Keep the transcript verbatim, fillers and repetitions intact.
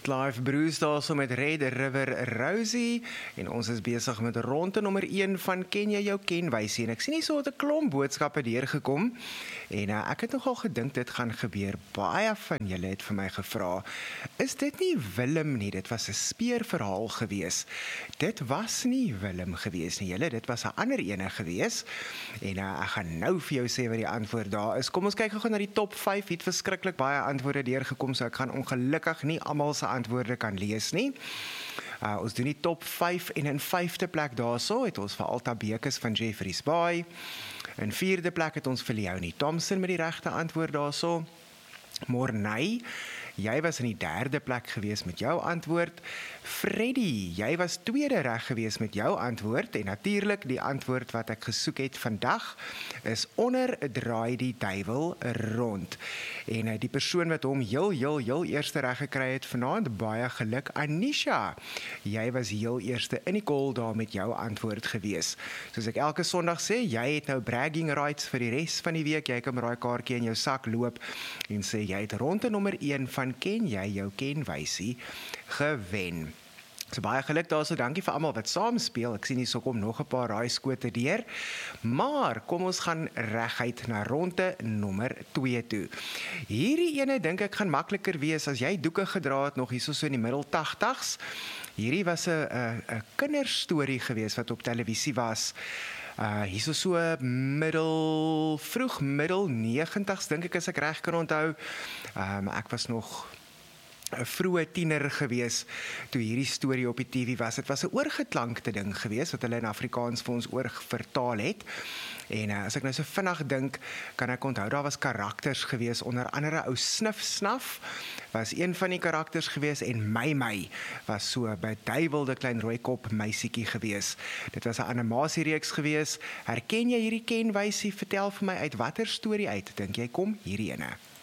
Live Bruce daar so met Red River Rosie en ons is besig met ronde nommer een van Ken jy jou kenwysie en ek sien nie so 'n klomp boodskappe deurgekom en uh, ek het nogal gedink dit gaan gebeur. Baie van julle het vir my gevra, is dit nie Willem nie, dit was 'n speurverhaal gewees. Dit was nie Willem gewees nie, julle, dit was 'n ander ene gewees en uh, ek gaan nou vir jou sê wat die antwoord daar is. Kom ons kyk gou na die top vyf, het verskriklik baie antwoorde deurgekom, so ek gaan ongelukkig nie almal se antwoorde kan lees nie. Uh, ons doen die top vyf en in vyfde plek daarso het ons vir Alta Bekes van Jeffreys Bay. In vierde plek het ons vir Leonie Thompson met die regte antwoord daarso. Morney, jy was in die derde plek gewees met jou antwoord. Freddy, jy was tweede reg gewees met jou antwoord en natuurlik die antwoord wat ek gesoek het vandag is onder draai die duiwel rond. En die persoon wat hom heel heel heel eerste reg gekry het vanaand, baie geluk. Anisha, jy was heel eerste in die call daar met jou antwoord gewees. Soos ek elke Sondag sê, jy het nou bragging rights vir die res van die week. Jy kan met daai kaartjie in jou sak loop en sê jy het ronde nommer een van Ken jy jou kenwysie gewen. So baie geluk daarso, dankie vir almal wat saamspeel. Ek sien hier so kom nog 'n paar raaiskote deur. Maar kom ons gaan reguit na ronde nommer twee toe. Hierdie ene dink ek gaan makliker wees as jy doeke gedra het nog hierso so in die middel tagtigs. Hierdie was 'n 'n 'n kinderstorie gewees wat op televisie was. Uh, hier is so middel, vroeg middel negentigs, dink ek as ek reg kan onthou. Um, ek was nog 'n vroeë tiener gewees toe hierdie storie op die T V was. Dit was 'n oorgeklankte ding gewees wat hulle in Afrikaans vir ons oorvertaal het. En uh, as ek nou so vinnig dink, kan ek onthou daar was karakters gewees, onder andere ou Snif Snaf was een van die karakters gewees en My My was so 'n beduiwelde klein rooikop meisietjie gewees. Dit was 'n animasiereeks gewees. Herken jy hierdie kenwysie? Vertel vir my uit watter storie uit dink jy kom hierdie ene?